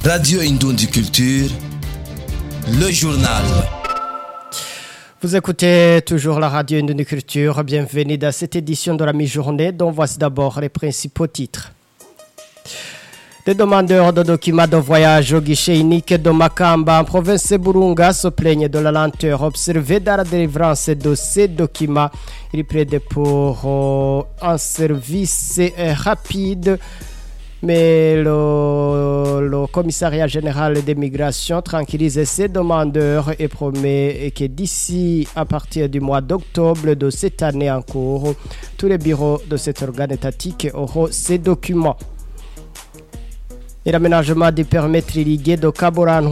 Radio Indundi Culture, le journal. Vous écoutez toujours la radio Indundi Culture. Bienvenue dans cette édition de la mi-journée dont voici d'abord les principaux titres. Des demandeurs de documents de voyage au guichet unique de Makamba en province de Burunga se plaignent de la lenteur observée dans la délivrance de ces documents. Ils plaident pour un service rapide, mais le commissariat général des migrations tranquillise ces demandeurs et promet que d'ici à partir du mois d'octobre de cette année en cours, tous les bureaux de cet organe étatique auront ces documents. Et l'aménagement des permis irrigués de Kaboran